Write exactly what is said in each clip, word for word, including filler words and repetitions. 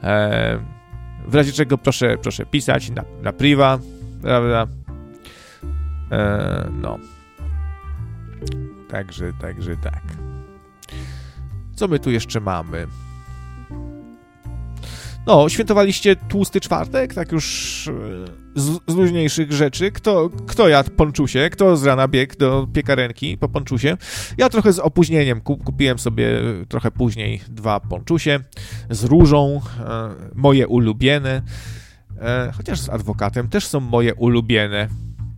E, w razie czego proszę, proszę pisać na, na priwa, prawda? E, no. Także, także tak. Co my tu jeszcze mamy? No, świętowaliście tłusty czwartek? Tak już z, z luźniejszych rzeczy. Kto, kto jadł ponczusie? Kto z rana biegł do piekarenki po ponczusie? Ja trochę z opóźnieniem. Kupiłem sobie trochę później dwa ponczusie z różą. E, moje ulubione. E, chociaż z adwokatem też są moje ulubione.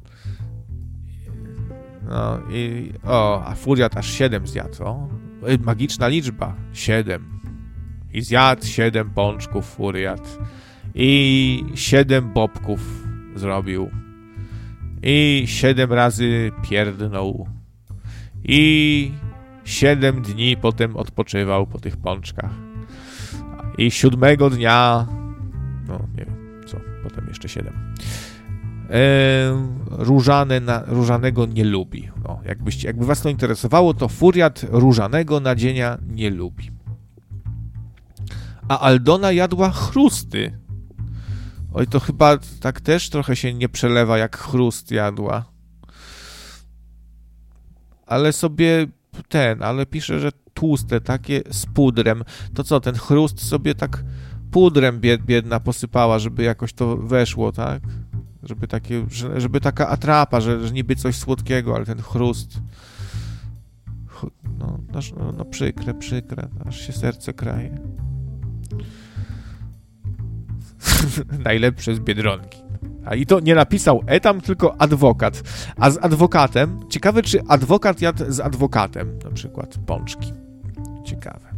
No i... O, a furiat aż siedem zjadł. O, magiczna liczba. Siedem. I zjadł siedem pączków furiat. I siedem bobków zrobił. I siedem razy pierdnął. I siedem dni potem odpoczywał po tych pączkach. I siódmego dnia... No, nie wiem, co. Potem jeszcze siedem. E, różane na, różanego nie lubi. No, jakbyście, jakby was to interesowało, to furiat różanego nadzienia nie lubi. A Aldona jadła chrusty. Oj, to chyba tak też trochę się nie przelewa, jak chrust jadła. Ale sobie ten, ale pisze, że tłuste, takie z pudrem. To co, ten chrust sobie tak pudrem bied, biedna posypała, żeby jakoś to weszło, tak? Żeby takie, żeby taka atrapa, że, że niby coś słodkiego, ale ten chrust... No, no, no przykre, przykre, aż się serce kraje. Najlepsze z Biedronki. A i to nie napisał etam, tylko adwokat. A z adwokatem, ciekawe, czy adwokat jadł z adwokatem, na przykład pączki. Ciekawe.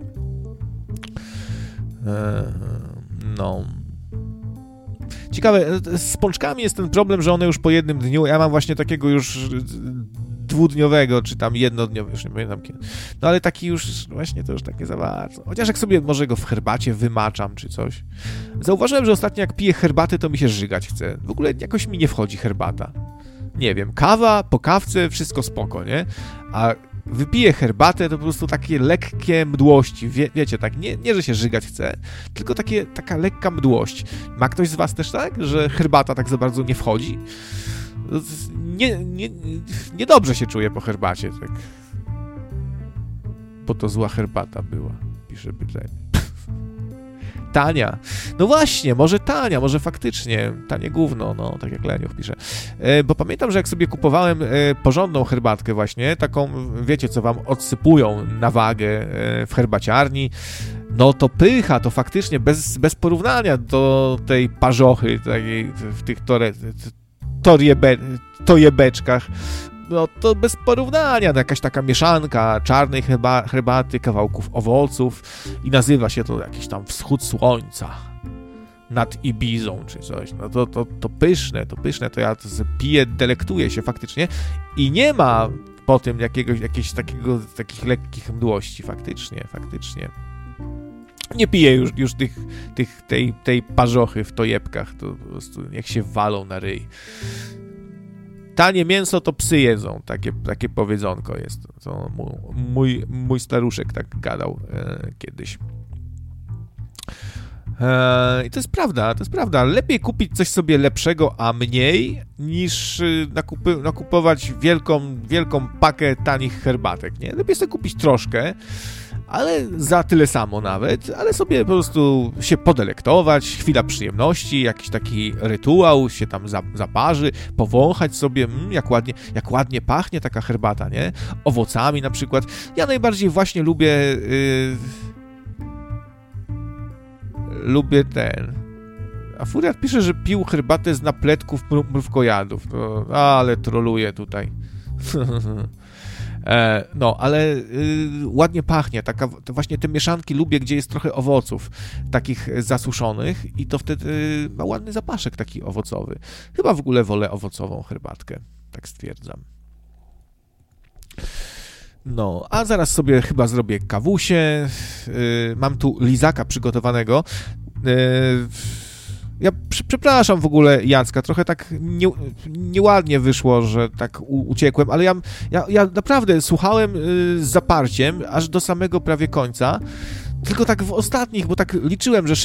Eee, no. Ciekawe, z pączkami jest ten problem, że one już po jednym dniu, ja mam właśnie takiego już dwudniowego, czy tam jednodniowego, już nie pamiętam kiedy. No ale taki już, właśnie to już takie za bardzo. Chociaż jak sobie może go w herbacie wymaczam, czy coś. Zauważyłem, że ostatnio jak piję herbatę, to mi się żygać chce. W ogóle jakoś mi nie wchodzi herbata. Nie wiem, kawa, po kawce, wszystko spoko, nie? A wypiję herbatę, to po prostu takie lekkie mdłości, Wie, wiecie, tak, nie, nie, że się żygać chce, tylko takie, taka lekka mdłość. Ma ktoś z was też tak, że herbata tak za bardzo nie wchodzi? Nie, nie, niedobrze się czuję po herbacie, tak. Bo to zła herbata była, pisze pytanie. Tania. No właśnie, może tania, może faktycznie tanie gówno, no, tak jak Leniuch pisze. E, bo pamiętam, że jak sobie kupowałem e, porządną herbatkę właśnie, taką, wiecie, co wam odsypują na wagę e, w herbaciarni, no to pycha, to faktycznie bez, bez porównania do tej parzochy takiej w tych tore, toriebe, tojebeczkach. No to bez porównania, no jakaś taka mieszanka czarnej herba, herbaty, kawałków owoców i nazywa się to jakiś tam wschód słońca nad Ibizą czy coś. No to, to, to pyszne, to pyszne, to ja to piję, delektuję się faktycznie i nie ma po tym jakiegoś, jakiegoś takiego, takich lekkich mdłości, faktycznie, faktycznie. Nie piję już, już tych, tych, tej, tej parzochy w tojebkach, to po prostu niech się walą na ryj. Tanie mięso to psy jedzą, takie, takie powiedzonko jest. To mój, mój staruszek tak gadał e, kiedyś. E, I to jest prawda, to jest prawda. Lepiej kupić coś sobie lepszego, a mniej, niż nakupy, nakupować wielką, wielką pakę tanich herbatek, nie? Lepiej sobie kupić troszkę, ale za tyle samo nawet, ale sobie po prostu się podelektować, chwila przyjemności, jakiś taki rytuał, się tam zaparzy, powąchać sobie, mm, jak ładnie, jak ładnie pachnie taka herbata, nie? Owocami na przykład. Ja najbardziej właśnie lubię yy, lubię ten... A Furiat pisze, że pił herbatę z napletków mrówkojadów. To, ale troluje tutaj. E, no, ale y, ładnie pachnie, taka, to właśnie te mieszanki lubię, gdzie jest trochę owoców takich zasuszonych i to wtedy ma ładny zapaszek taki owocowy. Chyba w ogóle wolę owocową herbatkę, tak stwierdzam. No, a zaraz sobie chyba zrobię kawusie, y, mam tu lizaka przygotowanego. Y, Ja przepraszam w ogóle Jacka, trochę tak nie, nieładnie wyszło, że tak u, uciekłem, ale ja, ja, ja naprawdę słuchałem y, z zaparciem aż do samego prawie końca, tylko tak w ostatnich, bo tak liczyłem, że